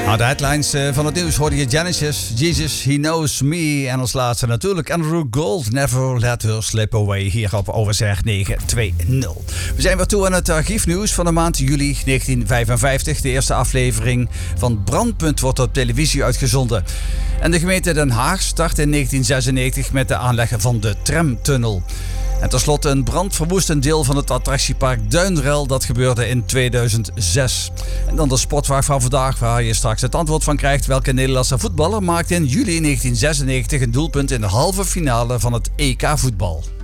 De headlines van het nieuws hoorde je Genesis, Jesus, He Knows Me. En als laatste natuurlijk Andrew Gold, Never Let Her Slip Away, hier op Overzeg 920. We zijn weer toe aan het archiefnieuws van de maand juli 1955. De eerste aflevering van Brandpunt wordt op televisie uitgezonden. En de gemeente Den Haag start in 1996 met de aanleg van de tramtunnel. En tenslotte een brand verwoest een deel van het attractiepark Duinrel. Dat gebeurde in 2006. En dan de sportvraag van vandaag, waar je straks het antwoord van krijgt. Welke Nederlandse voetballer maakte in juli 1996 een doelpunt in de halve finale van het EK voetbal?